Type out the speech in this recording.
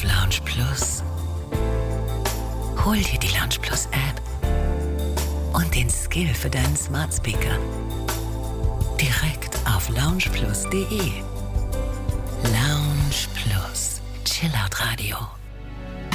Lounge Plus. Hol dir die Lounge Plus App und den Skill für deinen Smart Speaker direkt auf loungeplus.de.